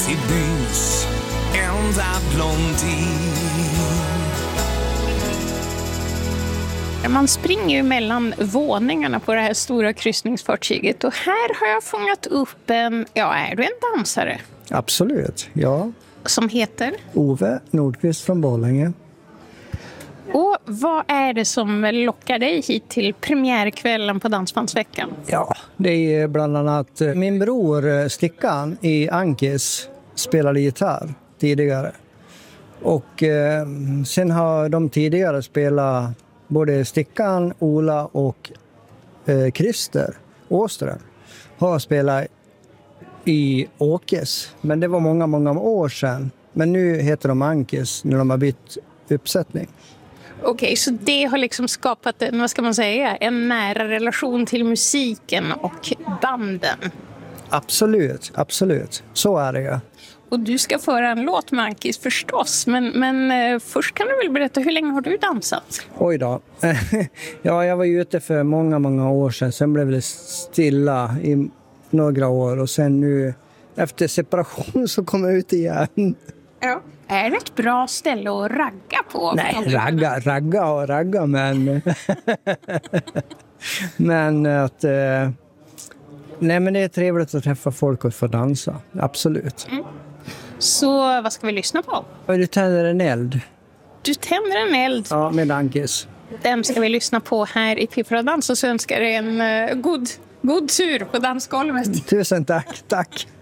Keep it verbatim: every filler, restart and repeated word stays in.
till byns enda blondin. Man springer ju mellan våningarna på det här stora kryssningsfartyget. Och här har jag fångat upp en, ja, är du en dansare? Absolut, ja. Som heter? Ove Nordqvist från Borlänge. Och vad är det som lockar dig hit till premiärkvällen på Dansbandsveckan? Ja, det är bland annat min bror Stickan i Ankis spelade gitarr tidigare. Och eh, sen har de tidigare spelat både Stickan, Ola och eh, Christer Åström har spelat i Åkes. Men det var många, många år sedan. Men nu heter de Ankis när de har bytt uppsättning. Okej, okay, så det har liksom skapat en, vad ska man säga, en nära relation till musiken och banden? Absolut, absolut. Så är det ju. Och du ska föra en låt med Ankis förstås, men, men eh, först kan du väl berätta, hur länge har du dansat? Oj då. Ja, jag var ute för många, många år sedan. Sen blev det stilla i några år och sen nu efter separation så kom jag ut igen. Ja. Är det ett bra ställe att ragga på? Nej, ragga, ragga och ragga, men... men att... Eh... Nej, men det är trevligt att träffa folk och få dansa. Absolut. Mm. Så vad ska vi lyssna på? Du tänder en eld. Du tänder en eld? Ja, med Ankis. Den ska vi lyssna på här i Piffra Dans och så önskar jag en uh, god, god tur på dansgolvet. Tusen tack, tack.